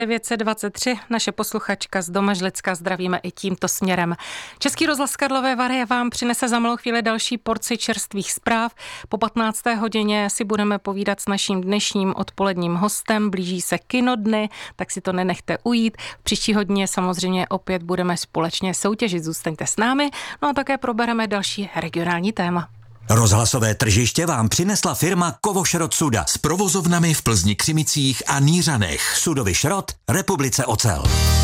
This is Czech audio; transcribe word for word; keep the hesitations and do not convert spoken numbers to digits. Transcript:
devět set dvacet tři, naše posluchačka z Domažlicka, zdravíme i tímto směrem. Český rozhlas Karlové Vary vám přinese za malou chvíli další porci čerstvých zpráv. Po patnácté hodině si budeme povídat s naším dnešním odpoledním hostem. Blíží se kinodny, tak si to nenechte ujít. V příští hodině samozřejmě opět budeme společně soutěžit. Zůstaňte s námi, no a také probereme další regionální téma. Rozhlasové tržiště vám přinesla firma Kovošrot Suda s provozovnami v Plzni, Křimicích a Nířanech. Sudový šrot Republice Ocel.